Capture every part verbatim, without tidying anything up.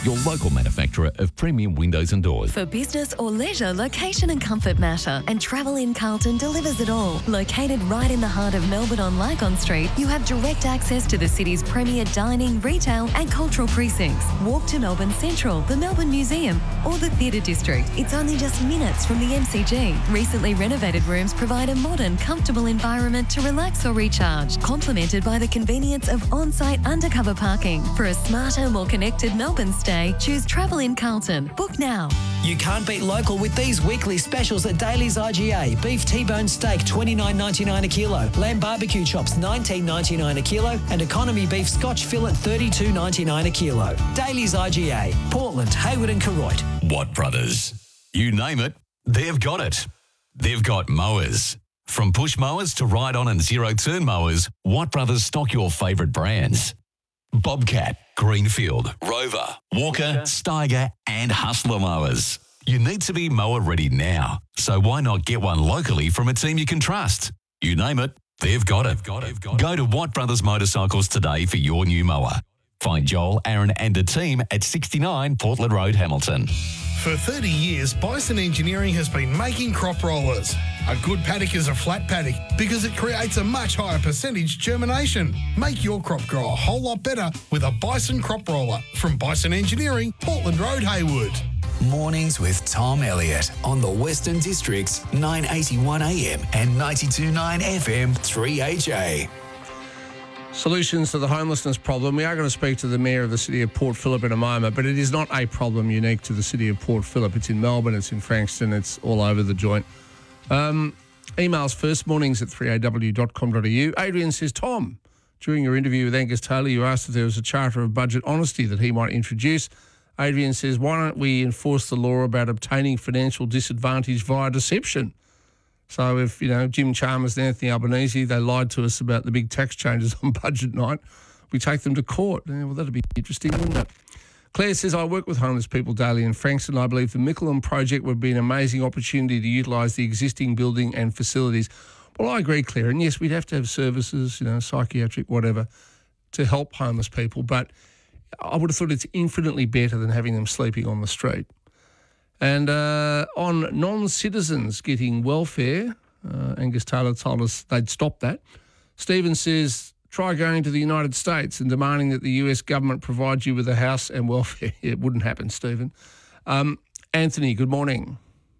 your local manufacturer of premium windows and doors. For business or leisure, location and comfort matter, and Travel in Carlton delivers it all. Located right in the heart of Melbourne on Lygon Street, you have direct access to the city's premier dining, retail and cultural precincts. Walk to Melbourne Central, the Melbourne Museum or the Theatre District. It's only just minutes from the M C G. Recently renovated rooms provide a modern, comfortable environment to relax or recharge, complemented by the convenience of on-site undercover parking. For a smarter, more connected Melbourne stay, choose Travel in Carlton. Book now. You can't beat local with these weekly specials at Daly's I G A. Beef T-bone steak twenty-nine ninety-nine a kilo, lamb barbecue chops nineteen ninety-nine a kilo, and economy beef Scotch fillet thirty-two ninety-nine a kilo. Daly's I G A, Portland, Hayward and Koroit. Watt Brothers. You name it, they've got it. They've got mowers. From push mowers to ride-on and zero-turn mowers, Watt Brothers stock your favourite brands. Bobcat, Greenfield, Rover, Walker, Steiger and Hustler mowers. You need to be mower ready now, so why not get one locally from a team you can trust? You name it, they've got it. Got it. Go to Watt Brothers Motorcycles today for your new mower. Find Joel, Aaron and the team at sixty-nine Portland Road, Hamilton. For thirty years, Bison Engineering has been making crop rollers. A good paddock is a flat paddock because it creates a much higher percentage germination. Make your crop grow a whole lot better with a Bison crop roller from Bison Engineering, Portland Road, Haywood. Mornings with Tom Elliott on the Western District's nine eighty-one A M and ninety-two point nine F M three H A. Solutions to the homelessness problem. We are going to speak to the Mayor of the City of Port Phillip in a moment, but it is not a problem unique to the City of Port Phillip. It's in Melbourne, it's in Frankston, it's all over the joint. Um, emails first, mornings at three a w dot com dot a u. Adrian says, Tom, during your interview with Angus Taylor, you asked if there was a charter of budget honesty that he might introduce. Adrian says, why don't we enforce the law about obtaining financial disadvantage via deception? So if, you know, Jim Chalmers and Anthony Albanese, they lied to us about the big tax changes on budget night, we take them to court. Yeah, well, that'd be interesting, wouldn't it? Claire says, I work with homeless people daily in Frankston. I believe the Mickleham project would be an amazing opportunity to utilise the existing building and facilities. Well, I agree, Claire. And yes, we'd have to have services, you know, psychiatric, whatever, to help homeless people. But I would have thought it's infinitely better than having them sleeping on the street. And uh, on non-citizens getting welfare, uh, Angus Taylor told us they'd stop that. Stephen says, try going to the United States and demanding that the U S government provide you with a house and welfare. It wouldn't happen, Stephen. Um, Anthony, good morning.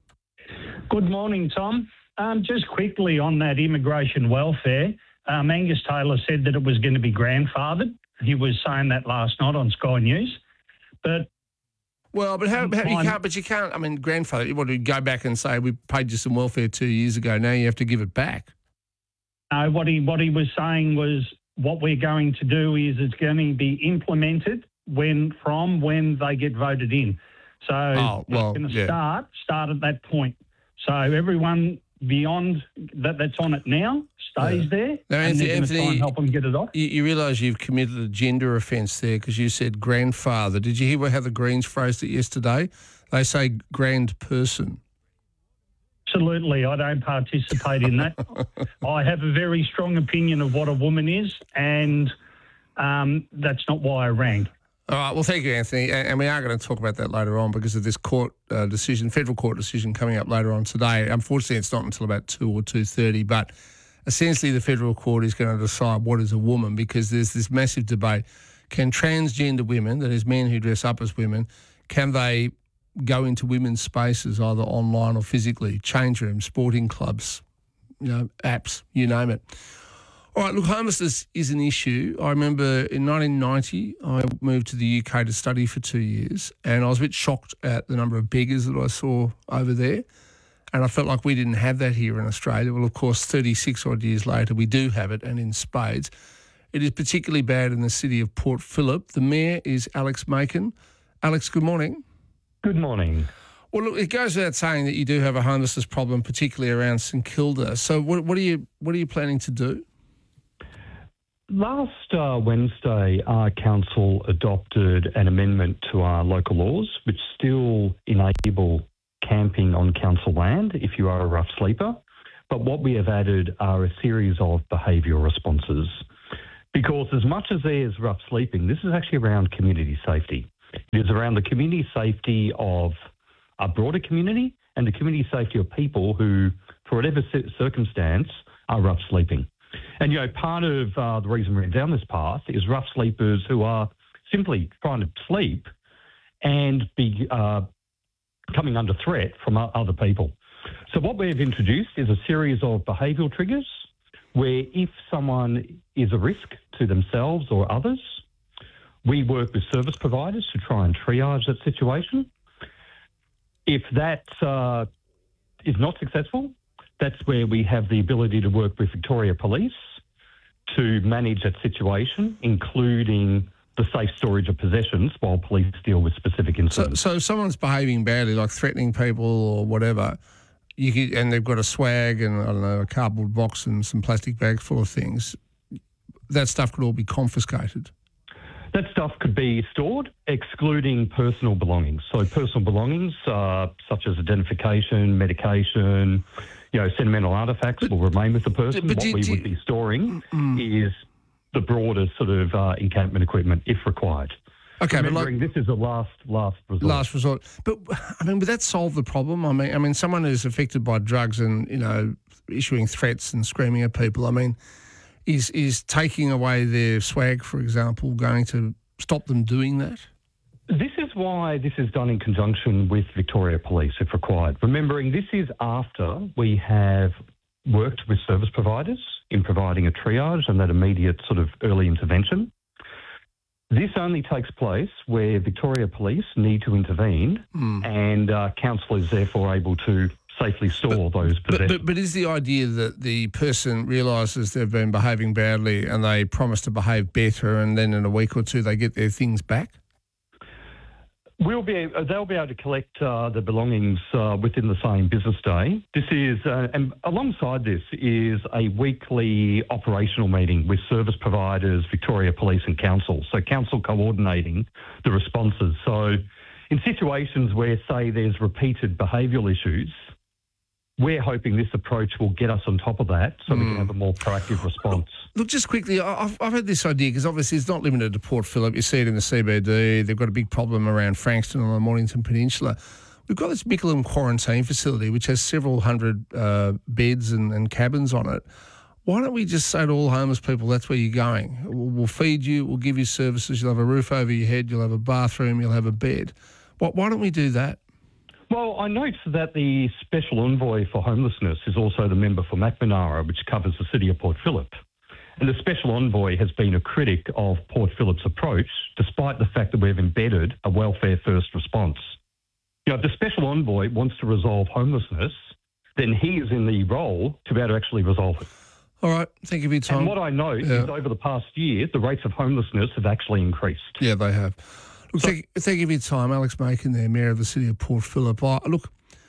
Good morning, Tom. Um, just quickly on that immigration welfare, um, Angus Taylor said that it was going to be grandfathered. He was saying that last night on Sky News. But Well, but how, how you can't? But you can't. I mean, grandfather, you want to go back and say we paid you some welfare two years ago. Now you have to give it back. No, what he what he was saying was what we're going to do is it's going to be implemented when from when they get voted in. So oh, well, it's going to yeah. start start at that point. So everyone beyond that that's on it now stays yeah. there, now, and Anthony, they're going to try and help them get it off. You, you realise you've committed a gender offence there because you said grandfather. Did you hear how the Greens phrased it yesterday? They say grand person. Absolutely, I don't participate in that. I have a very strong opinion of what a woman is, and um, that's not why I rang. All right, well, thank you, Anthony. And we are going to talk about that later on because of this court uh, decision, federal court decision coming up later on today. Unfortunately, it's not until about two or two thirty, but essentially the federal court is going to decide what is a woman because there's this massive debate. Can transgender women, that is men who dress up as women, can they go into women's spaces either online or physically, change rooms, sporting clubs, you know, apps, you name it. All right, look, homelessness is an issue. I remember in nineteen ninety, I moved to the U K to study for two years and I was a bit shocked at the number of beggars that I saw over there and I felt like we didn't have that here in Australia. Well, of course, thirty-six odd years later, we do have it and in spades. It is particularly bad in the city of Port Phillip. The Mayor is Alex Macon. Alex, good morning. Good morning. Well, look, it goes without saying that you do have a homelessness problem, particularly around St Kilda. So what, what are you what are you planning to do? Last uh, Wednesday, our council adopted an amendment to our local laws which still enable camping on council land if you are a rough sleeper. But what we have added are a series of behavioural responses. Because as much as there is rough sleeping, this is actually around community safety. It is around the community safety of a broader community and the community safety of people who, for whatever circumstance, are rough sleeping. And, you know, part of uh, the reason we're down this path is rough sleepers who are simply trying to sleep and be uh, coming under threat from other people. So what we've introduced is a series of behavioural triggers where if someone is a risk to themselves or others, we work with service providers to try and triage that situation. If that uh, is not successful, that's where we have the ability to work with Victoria Police to manage that situation, including the safe storage of possessions while police deal with specific incidents. So, so if someone's behaving badly, like threatening people or whatever, you could, and they've got a swag and, I don't know, a cardboard box and some plastic bags full of things, that stuff could all be confiscated. That stuff could be stored, excluding personal belongings. So personal belongings, uh, such as identification, medication, you know, sentimental artefacts will remain with the person. But what do, we do, would be storing mm, is the broader sort of uh, encampment equipment, if required. Okay, Remembering but like, this is a last last resort. Last resort. But I mean, would that solve the problem? I mean, I mean, someone who's affected by drugs and, you know, issuing threats and screaming at people. I mean, is is taking away their swag, for example, going to stop them doing that? This is why this is done in conjunction with Victoria Police, if required. Remembering this is after we have worked with service providers in providing a triage and that immediate sort of early intervention. This only takes place where Victoria Police need to intervene mm. and uh, council is therefore able to safely store but, those but, possessions. but, but is the idea that the person realises they've been behaving badly and they promise to behave better and then in a week or two they get their things back? We'll be, they'll be able to collect uh, the belongings uh, within the same business day. This is, uh, and alongside this is a weekly operational meeting with service providers, Victoria Police and Council. So Council coordinating the responses. So in situations where, say, there's repeated behavioural issues, we're hoping this approach will get us on top of that so mm. we can have a more proactive response. Look, just quickly, I've, I've had this idea because obviously it's not limited to Port Phillip. You see it in the C B D. They've got a big problem around Frankston on the Mornington Peninsula. We've got this Mickleham quarantine facility which has several hundred uh, beds and, and cabins on it. Why don't we just say to all homeless people, that's where you're going. We'll, we'll feed you, we'll give you services, you'll have a roof over your head, you'll have a bathroom, you'll have a bed. Why, why don't we do that? Well, I note that the Special Envoy for Homelessness is also the member for Macmonara, which covers the city of Port Phillip. And the Special Envoy has been a critic of Port Phillip's approach, despite the fact that we've embedded a welfare-first response. You know, if the Special Envoy wants to resolve homelessness, then he is in the role to be able to actually resolve it. All right, thank you for your time. And what I note yeah. is over the past year, the rates of homelessness have actually increased. Yeah, they have. Look, so, thank, thank you for your time. Alex Macon there, Mayor of the City of Port Phillip. I, look,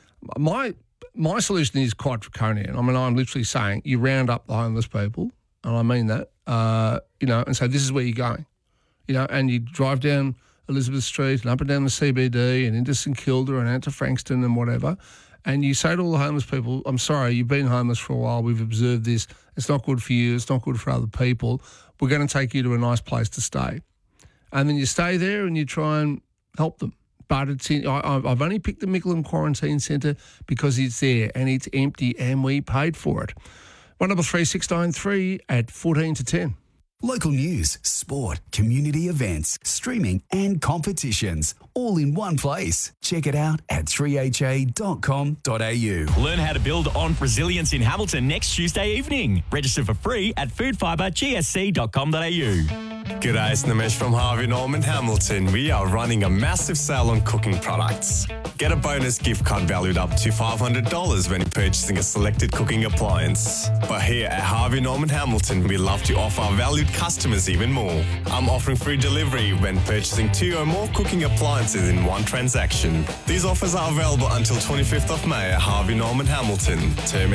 my my solution is quite draconian. I mean, I'm literally saying you round up the homeless people, and I mean that, uh, you know, and say this is where you're going, you know, and you drive down Elizabeth Street and up and down the C B D and into St Kilda and out to Frankston and whatever, and you say to all the homeless people, I'm sorry, you've been homeless for a while, we've observed this, it's not good for you, it's not good for other people, we're going to take you to a nice place to stay. And then you stay there and you try and help them. But it's in, I, I've only picked the Mickleham Quarantine Centre because it's there and it's empty and we paid for it. one double three six nine three at fourteen to ten. Local news, sport, community events, streaming and competitions, all in one place. Check it out at three h a dot com dot a u. Learn how to build on resilience in Hamilton next Tuesday evening. Register for free at food fibre g s c dot com dot a u. G'day, it's Nimesh from Harvey Norman Hamilton. We are running a massive sale on cooking products. Get a bonus gift card valued up to five hundred dollars when purchasing a selected cooking appliance. But here at Harvey Norman Hamilton, we love to offer our valued customers even more. I'm offering free delivery when purchasing two or more cooking appliances in one transaction. These offers are available until twenty-fifth of May at Harvey Norman Hamilton. Term